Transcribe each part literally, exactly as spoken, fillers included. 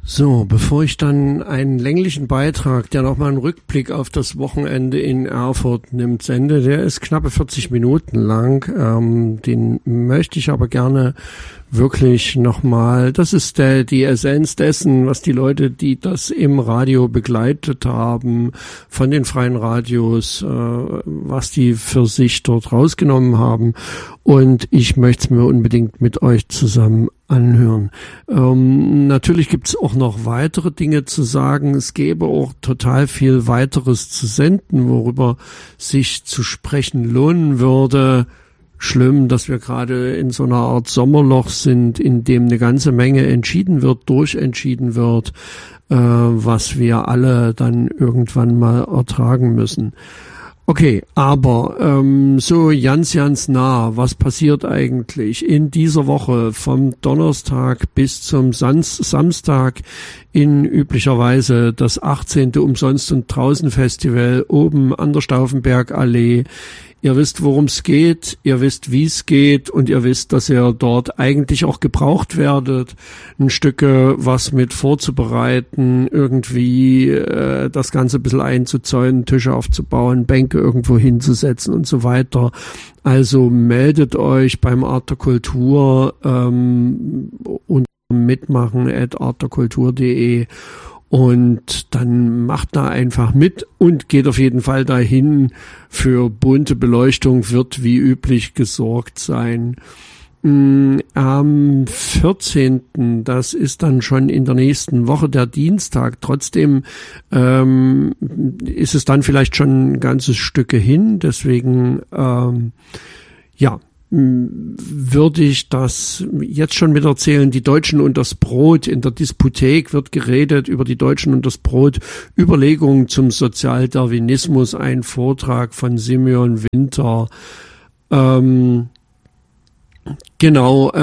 So, bevor ich dann einen länglichen Beitrag, der nochmal einen Rückblick auf das Wochenende in Erfurt nimmt, sende, der ist knappe vierzig Minuten lang, ähm, den möchte ich aber gerne wirklich nochmal, das ist der, die Essenz dessen, was die Leute, die das im Radio begleitet haben, von den freien Radios, äh, was die für sich dort rausgenommen haben, und ich möchte es mir unbedingt mit euch zusammen anhören. Ähm, natürlich gibt es auch noch weitere Dinge zu sagen. Es gäbe auch total viel weiteres zu senden, worüber sich zu sprechen lohnen würde. Schlimm, dass wir gerade in so einer Art Sommerloch sind, in dem eine ganze Menge entschieden wird, durchentschieden wird, äh, was wir alle dann irgendwann mal ertragen müssen. Okay, aber ähm, so ganz, ganz nah, was passiert eigentlich in dieser Woche vom Donnerstag bis zum Sans- Samstag in üblicherweise das achtzehnte Umsonst- und Draußen-Festival oben an der Stauffenbergallee. Ihr wisst, worum es geht, ihr wisst, wie es geht, und ihr wisst, dass ihr dort eigentlich auch gebraucht werdet, ein Stücke was mit vorzubereiten, irgendwie äh, das Ganze ein bisschen einzuzäunen, Tische aufzubauen, Bänke irgendwo hinzusetzen und so weiter. Also meldet euch beim Art der Kultur ähm, und mitmachen at art der kultur punkt de. Und dann macht da einfach mit und geht auf jeden Fall dahin. Für bunte Beleuchtung wird wie üblich gesorgt sein. Am vierzehnten, das ist dann schon in der nächsten Woche der Dienstag. Trotzdem ähm, ist es dann vielleicht schon ein ganzes Stücke hin. Deswegen, ähm, ja, würde ich das jetzt schon mit erzählen. Die Deutschen und das Brot. In der Disputhek wird geredet über die Deutschen und das Brot. Überlegungen zum Sozialdarwinismus. Ein Vortrag von Simeon Winter. Ähm, Genau,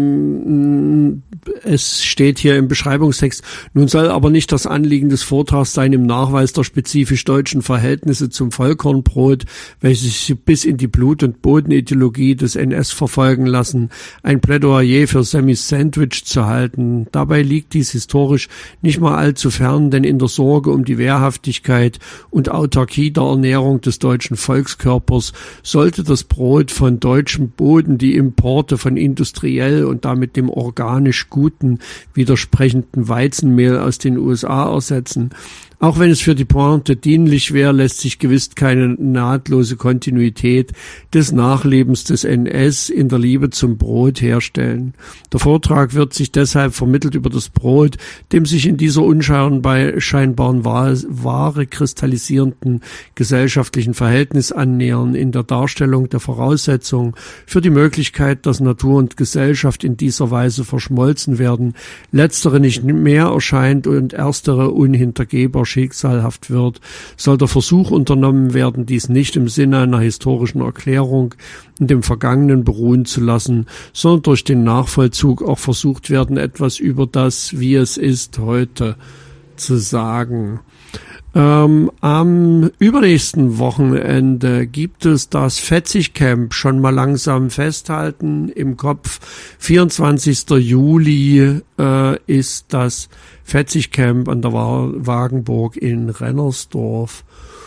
ähm, es steht hier im Beschreibungstext, nun soll aber nicht das Anliegen des Vortrags sein, im Nachweis der spezifisch deutschen Verhältnisse zum Vollkornbrot, welche sich bis in die Blut- und Bodenideologie des N S verfolgen lassen, ein Plädoyer für Sammys Sandwich zu halten. Dabei liegt dies historisch nicht mal allzu fern, denn in der Sorge um die Wehrhaftigkeit und Autarkie der Ernährung des deutschen Volkskörpers sollte das Brot von deutschem Boden die Importe von industriell und damit dem organisch guten, widersprechenden Weizenmehl aus den U S A ersetzen. Auch wenn es für die Pointe dienlich wäre, lässt sich gewiss keine nahtlose Kontinuität des Nachlebens des N S in der Liebe zum Brot herstellen. Der Vortrag wird sich deshalb vermittelt über das Brot, dem sich in dieser unscheinbaren Ware kristallisierenden gesellschaftlichen Verhältnis annähern, in der Darstellung der Voraussetzungen für die Möglichkeit, dass Natur und Gesellschaft in dieser Weise verschmolzen werden, letztere nicht mehr erscheint und erstere unhintergehbar schicksalhaft wird, soll der Versuch unternommen werden, dies nicht im Sinne einer historischen Erklärung in dem Vergangenen beruhen zu lassen, sondern durch den Nachvollzug auch versucht werden, etwas über das, wie es ist, heute zu sagen. Ähm, am übernächsten Wochenende gibt es das Fetzig-Camp, schon mal langsam festhalten im Kopf. vierundzwanzigsten Juli äh, ist das Fetzig-Camp an der Wagenburg in Rennersdorf.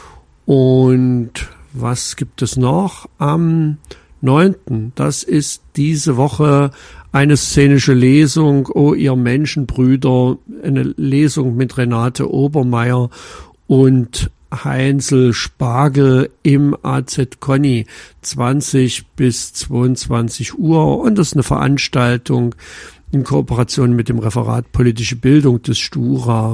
Und was gibt es noch? Am neunten, das ist diese Woche eine szenische Lesung, Oh ihr Menschenbrüder, eine Lesung mit Renate Obermeier und Heinzel Spargel im A Z Conny, zwanzig bis zweiundzwanzig Uhr, und das ist eine Veranstaltung in Kooperation mit dem Referat Politische Bildung des Stura.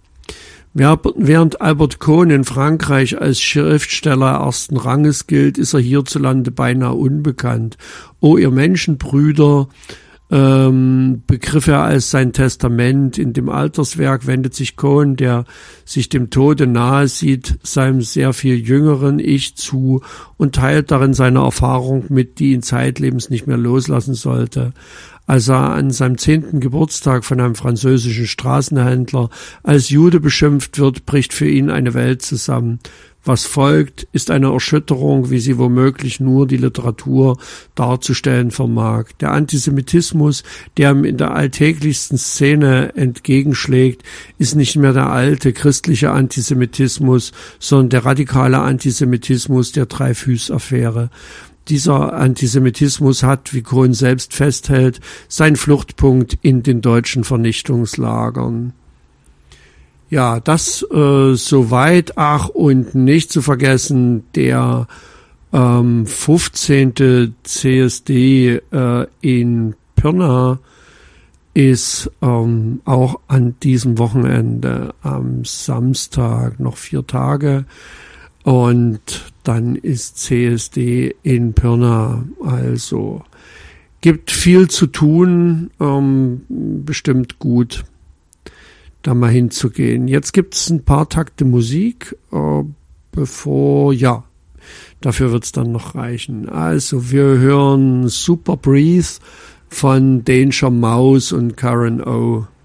Während Albert Cohn in Frankreich als Schriftsteller ersten Ranges gilt, ist er hierzulande beinahe unbekannt. Oh ihr Menschenbrüder ähm, begriff er als sein Testament. In dem Alterswerk wendet sich Cohn, der sich dem Tode nahe sieht, seinem sehr viel jüngeren Ich zu und teilt darin seine Erfahrung mit, die ihn zeitlebens nicht mehr loslassen sollte. als er an seinem zehnten Geburtstag von einem französischen Straßenhändler als Jude beschimpft wird, bricht für ihn eine Welt zusammen. Was folgt, ist eine Erschütterung, wie sie womöglich nur die Literatur darzustellen vermag. Der Antisemitismus, der ihm in der alltäglichsten Szene entgegenschlägt, ist nicht mehr der alte christliche Antisemitismus, sondern der radikale Antisemitismus der Dreyfus-Affäre. Dieser Antisemitismus hat, wie Cohn selbst festhält, seinen Fluchtpunkt in den deutschen Vernichtungslagern. Ja, das äh, soweit. Ach, und nicht zu vergessen, der ähm, fünfzehnte C S D äh, in Pirna ist ähm, auch an diesem Wochenende am Samstag noch vier Tage. Und dann ist C S D in Pirna. Also gibt viel zu tun, ähm, bestimmt gut, da mal hinzugehen. Jetzt gibt's ein paar Takte Musik, äh, bevor, ja, dafür wird's dann noch reichen. Also wir hören Super Breathe von Danger Mouse und Karen O.